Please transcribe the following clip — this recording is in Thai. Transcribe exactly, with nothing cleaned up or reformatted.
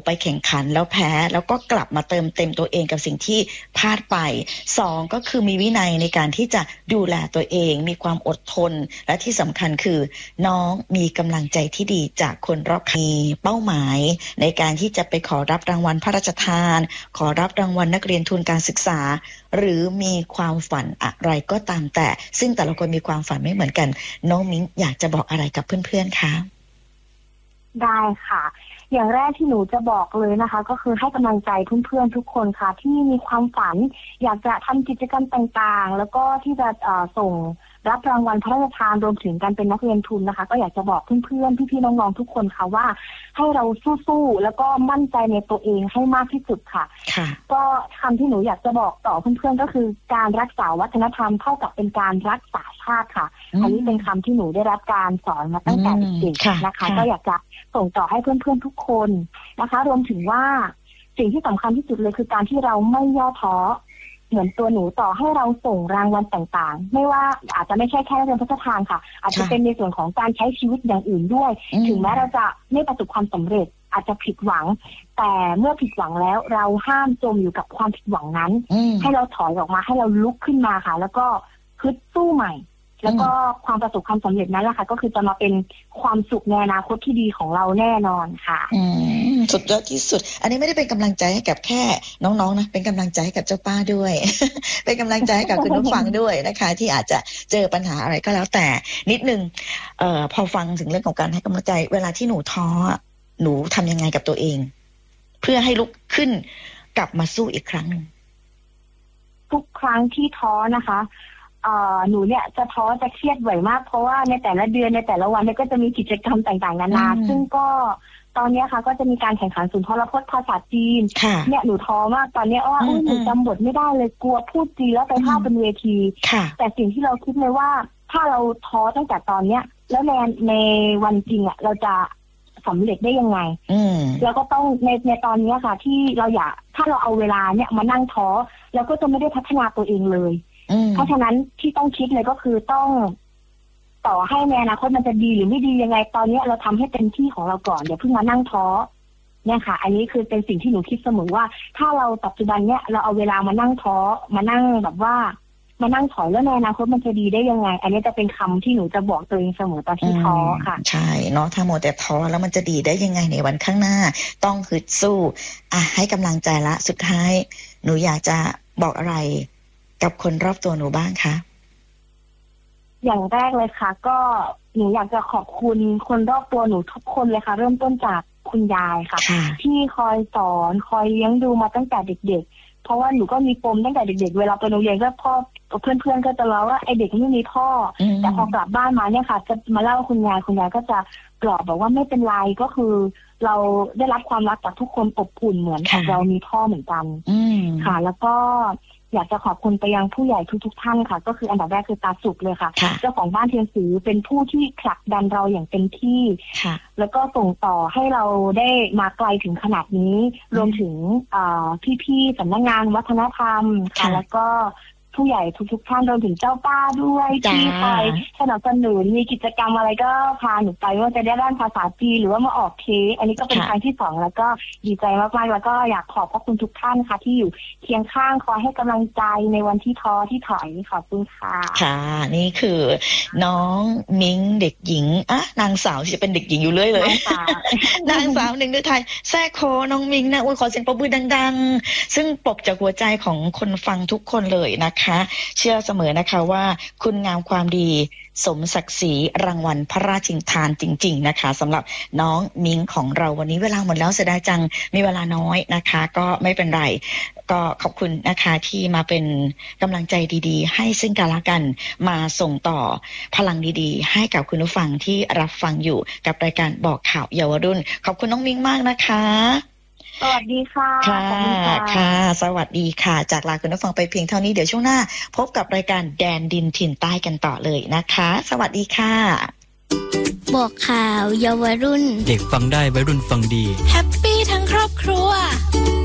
ไปแข่งขันแล้วแพ้แล้วก็กลับมาเติมเต็มตัวเองกับสิ่งที่พลาดไปสองก็คือมีวินัยในการที่จะดูแลตัวเองมีความอดทนและที่สำคัญคือน้องมีกำลังใจที่ดีจากคนรอบข้างเป้าหมายในการที่จะไปขอรับรางวัลพระราชทานขอรับรางวัลนักเรียนทุนการศึกษาหรือมีความฝันอะไรก็ตามแต่ซึ่งแต่ละคนมีความฝันไม่เหมือนกันน้องมิ้งอยากจะบอกอะไรกับเพื่อนๆคะได้ค่ะอย่างแรกที่หนูจะบอกเลยนะคะก็คือให้กำลังใจเพื่อนๆทุกคนค่ะที่มีความฝันอยากจะทำกิจกรรมต่างๆแล้วก็ที่จะส่งรับรางวัลพระราชทานรวมถึงการเป็นนักเรียนทุนนะคะก็อยากจะบอกเพื่อนๆพี่ๆน้องๆทุกคนค่ะว่าให้เราสู้ๆแล้วก็มั่นใจในตัวเองให้มากที่สุดค่ะก็คำที่หนูอยากจะบอกต่อเพื่อนๆก็คือการรักษาวัฒนธรรมเท่ากับเป็นการรักษาชาติค่ะอันนี้เป็นคำที่หนูได้รับการสอนมาตั้งแต่เด็กๆนะคะก็อยากจะส่งต่อให้เพื่อนๆทุกคนนะคะรวมถึงว่าสิ่งที่สำคัญที่สุดเลยคือการที่เราไม่ย่อท้อเหมือนตัวหนูต่อให้เราส่งรางวัลต่างๆไม่ว่าอาจจะไม่ใช่แค่เรื่องพระราชทานค่ะอาจจะเป็นในส่วนของการใช้ชีวิตอย่างอื่นด้วยถึงแม้เราจะไม่ประสบความสำเร็จอาจจะผิดหวังแต่เมื่อผิดหวังแล้วเราห้ามจมอยู่กับความผิดหวังนั้นให้เราถอยออกมาให้เราลุกขึ้นมาค่ะแล้วก็ฮึดสู้ใหม่แล้วก็ความประสบความสำเร็จนั้นแหละค่ะก็คือจะมาเป็นความสุขในอนาคตที่ดีของเราแน่นอนค่ะอืมสุดยอดที่สุดอันนี้ไม่ได้เป็นกำลังใจให้กับแค่น้องๆนะเป็นกำลังใจให้กับเจ้าป้าด้วย เป็นกำลังใจให้กับคุณผู้ฟังด้วยนะคะที่อาจจะเจอปัญหาอะไรก็แล้วแต่นิดนึงเอ่อพอฟังถึงเรื่องของการให้กำลังใจเวลาที่หนูท้อหนูทำยังไงกับตัวเองเพื่อให้ลุกขึ้นกลับมาสู้อีกครั้งนึงทุกครั้งที่ท้อนะคะเอ่อหนูเนี่ยจะท้อจะเครียดบ่อยมากเพราะว่าในแต่ละเดือนในแต่ละวันเนี่ยก็จะมีกิจกรรมต่างๆนานาซึ่งก็ตอนนี้ค่ะก็จะมีการแข่งขันสุนทรพจน์ภาษาจีนเนี่ยหนูท้อมากตอนนี้ว่าหนูจำบทไม่ได้เลยกลัวพูดจีนแล้วไปพลาดเป็นเวทีแต่สิ่งที่เราคิดเลยว่าถ้าเราท้อตั้งแต่ตอนเนี้ยแล้วในในวันจริงอ่ะเราจะสำเร็จได้ยังไงแล้วก็ต้องในในตอนนี้ค่ะที่เราอยากถ้าเราเอาเวลาเนี่ยมานั่งท้อเราก็จะไม่ได้พัฒนาตัวเองเลยเพราะฉะนั้นที่ต้องคิดเลยก็คือต้องต่อให้ในอนาคตมันจะดีหรือไม่ดียังไงตอนนี้เราทำให้เต็มที่ของเราก่อนเดี๋ยวเพิ่งมานั่งท้อเนี่ยค่ะอันนี้คือเป็นสิ่งที่หนูคิดเสมอว่าถ้าเราปัจจุบันเนี่ยเราเอาเวลามานั่งท้อมานั่งแบบว่ามานั่งถอยแล้วในอนาคตมันจะดีได้ยังไงอันนี้จะเป็นคำที่หนูจะบอกตัวเองเสมอตอนที่ท้อค่ะใช่เนาะถ้าโมแต่ท้อแล้วมันจะดีได้ยังไงในวันข้างหน้าต้องฮึดสู้อ่ะให้กำลังใจละสุดท้ายหนูอยากจะบอกอะไรกับคนรอบตัวหนูบ้างคะอย่างแรกเลยค่ะก็หนูอยากจะขอบคุณคนรอบตัวหนูทุกคนเลยค่ะเริ่มต้นจากคุณยายค่ะที่คอยสอนคอยเลี้ยงดูมาตั้งแต่เด็กๆเพราะว่าหนูก็มีปมตั้งแต่เด็กๆเวลาไปโรงเรียนก็พ่อเพื่อนๆก็จะเล่าว่าไอเด็กไม่มีพ่อแต่พอกลับบ้านมาเนี่ยค่ะจะมาเล่าคุณยายคุณยายก็จะปลอบบอกว่าไม่เป็นไรก็คือเราได้รับความรักจากทุกคนอบอุ่นเหมือนเรามีพ่อเหมือนกันค่ะแล้วก็อยากจะขอบคุณไปยังผู้ใหญ่ทุกๆท่านค่ะก็คืออันดับแรกคือตาสุขเลยค่ะเจ้าของบ้านเทียนศรีเป็นผู้ที่ผลักดันเราอย่างเต็มที่แล้วก็ส่งต่อให้เราได้มาไกลถึงขนาดนี้รวมถึงพี่ๆสำนักงานวัฒนธรรมค่ะแล้วก็ผู้ใหญ่ทุกๆท่านรวมถึงเจ้าป้าด้วยที่คอยสนับสนุนมีกิจกรรมอะไรก็พาหนูไปว่าจะได้ด้านภาษาจีนหรือว่ามาออกเทสอันนี้ก็เป็นครั้งที่สองแล้วก็ดีใจมากๆแล้วก็อยากขอบพระคุณทุกท่านค่ะที่อยู่เคียงข้างคอยให้กำลังใจในวันที่ท้อที่ถอยขอบคุณค่ะค่ะนี่คือน้องมิ้งเด็กหญิงอ่ะนางสาวจะเป็นเด็กหญิงอยู่เรื่อยเลยนางสาวหนึ่งในไทยแซ่โคน้องมิ้งนะอุ้ยขอเสียงปรบมือดังๆซึ่งปกจากหัวใจของคนฟังทุกคนเลยนะคะเชื่อเสมอนะคะว่าคุณงามความดีสมศักดิ์ศรีรางวัลพระราชทานจริงๆนะคะสำหรับน้องมิ้งของเราวันนี้เวลาหมดแล้วเสียดายจังมีเวลาน้อยนะคะก็ไม่เป็นไรก็ขอบคุณนะคะที่มาเป็นกำลังใจดีๆให้ซึ่งกันและกันมาส่งต่อพลังดีๆให้กับคุณผู้ฟังที่รับฟังอยู่กับรายการบอกข่าวเยาวรุ่นขอบคุณน้องมิ้งมากนะคะสวัสดีค่ะค่ะค่ะสวัสดีค่ะจากลาคุณผู้ฟังไปเพียงเท่านี้เดี๋ยวช่วงหน้าพบกับรายการแดนดินถิ่นใต้กันต่อเลยนะคะสวัสดีค่ะบอกข่าวเยาวรุ่นเด็กฟังได้วัยรุ่นฟังดีแฮปปี้ทั้งครอบครัว